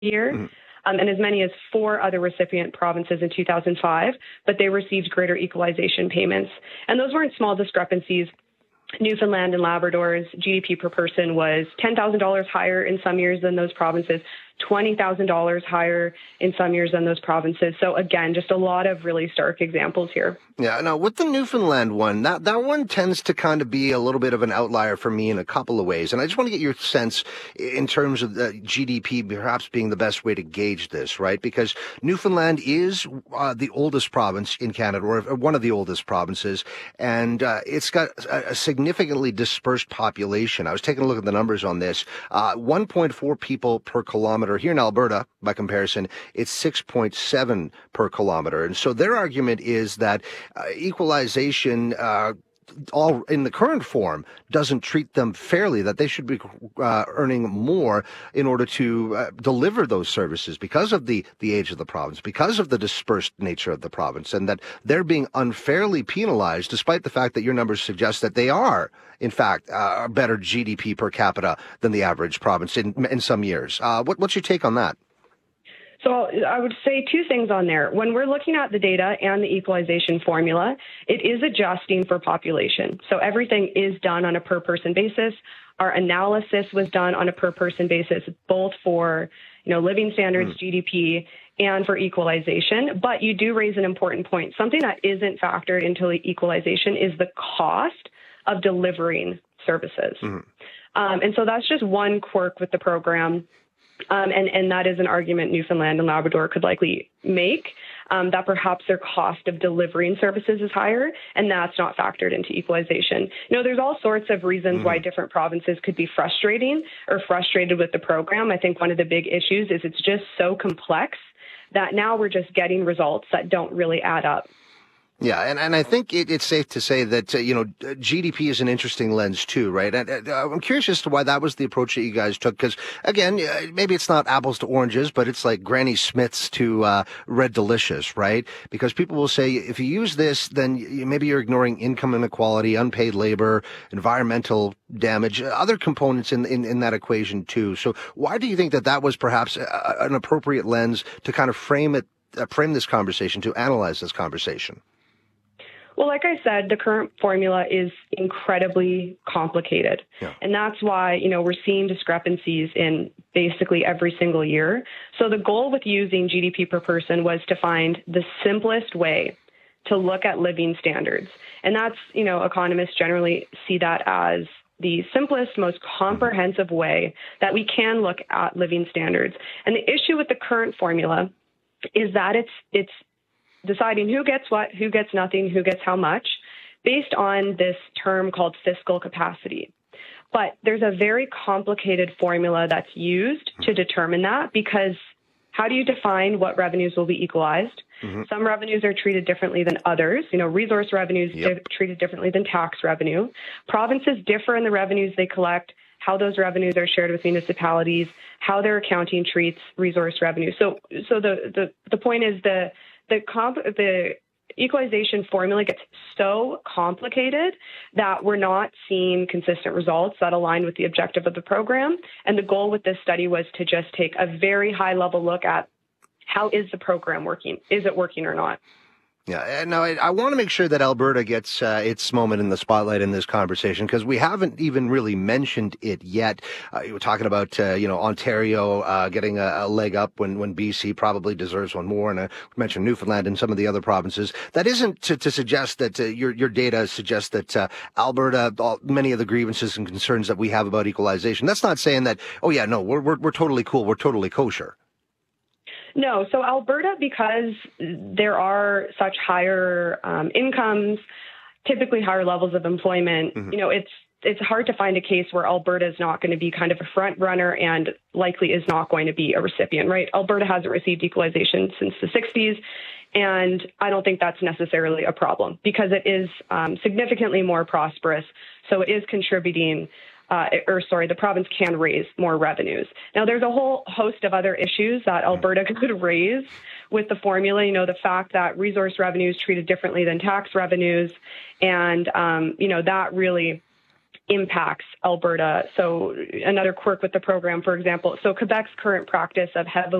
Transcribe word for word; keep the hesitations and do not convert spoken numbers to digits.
year. Mm-hmm. Um, and as many as four other recipient provinces in two thousand five, but they received greater equalization payments. And those weren't small discrepancies. Newfoundland and Labrador's G D P per person was ten thousand dollars higher in some years than those provinces, twenty thousand dollars higher in some years than those provinces. So again, just a lot of really stark examples here. Yeah, now with the Newfoundland one, that, that one tends to kind of be a little bit of an outlier for me in a couple of ways. And I just want to get your sense in terms of the G D P perhaps being the best way to gauge this, right? Because Newfoundland is uh, the oldest province in Canada, or one of the oldest provinces, and uh, it's got a, a significantly dispersed population. I was taking a look at the numbers on this. Uh, one point four people per kilometer. Here in Alberta, by comparison, it's six point seven per kilometer. And so their argument is that uh, equalization, uh, all in the current form, doesn't treat them fairly, that they should be uh, earning more in order to uh, deliver those services because of the, the age of the province, because of the dispersed nature of the province, and that they're being unfairly penalized, despite the fact that your numbers suggest that they are, in fact, uh, a better G D P per capita than the average province in, in some years. Uh, what, what's your take on that? So I would say two things on there. When we're looking at the data and the equalization formula, it is adjusting for population. So everything is done on a per person basis. Our analysis was done on a per person basis, both for, you know, living standards, mm. G D P, and for equalization. But you do raise an important point. Something that isn't factored into equalization is the cost of delivering services. Mm. Um, and so that's just one quirk with the program. Um, and, and that is an argument Newfoundland and Labrador could likely make, um, that perhaps their cost of delivering services is higher, and that's not factored into equalization. You know, there's all sorts of reasons mm-hmm. why different provinces could be frustrating or frustrated with the program. I think one of the big issues is it's just so complex that now we're just getting results that don't really add up. Yeah, and, and I think it, it's safe to say that, uh, you know, G D P is an interesting lens too, right? And, uh, I'm curious as to why that was the approach that you guys took, because, again, uh, maybe it's not apples to oranges, but it's like Granny Smith's to uh, Red Delicious, right? Because people will say, if you use this, then you, maybe you're ignoring income inequality, unpaid labor, environmental damage, other components in, in, in that equation too. So why do you think that that was perhaps a, an appropriate lens to kind of frame it, uh, frame this conversation, to analyze this conversation? Well, like I said, the current formula is incredibly complicated. Yeah. And that's why, you know, we're seeing discrepancies in basically every single year. So the goal with using G D P per person was to find the simplest way to look at living standards. And that's, you know, economists generally see that as the simplest, most comprehensive way that we can look at living standards. And the issue with the current formula is that it's it's deciding who gets what, who gets nothing, who gets how much, based on this term called fiscal capacity. But there's a very complicated formula that's used to determine that, because how do you define what revenues will be equalized? Mm-hmm. Some revenues are treated differently than others. You know, resource revenues yep. are treated differently than tax revenue. Provinces differ in the revenues they collect, how those revenues are shared with municipalities, how their accounting treats resource revenue. So, so the the, the point is the The, comp, the equalization formula gets so complicated that we're not seeing consistent results that align with the objective of the program. And the goal with this study was to just take a very high-level look at how is the program working? Is it working or not? Yeah, now I, I want to make sure that Alberta gets uh, its moment in the spotlight in this conversation, because we haven't even really mentioned it yet. Uh, you were talking about, uh, you know, Ontario uh, getting a, a leg up when, when B C probably deserves one more, and I mentioned Newfoundland and some of the other provinces. That isn't to, to suggest that uh, your your data suggests that uh, Alberta, all, many of the grievances and concerns that we have about equalization. That's not saying that, oh yeah, no, we're we're, we're totally cool, we're totally kosher. No. So Alberta, because there are such higher um, incomes, typically higher levels of employment, mm-hmm. you know, it's it's hard to find a case where Alberta is not going to be kind of a front runner and likely is not going to be a recipient, right? Alberta hasn't received equalization since the sixties, and I don't think that's necessarily a problem, because it is um, significantly more prosperous. So it is contributing Uh, or sorry, the province can raise more revenues. Now, there's a whole host of other issues that Alberta could raise with the formula. You know, the fact that resource revenues treated differently than tax revenues, and um, you know, that really impacts Alberta. So another quirk with the program, for example, so Quebec's current practice of heavily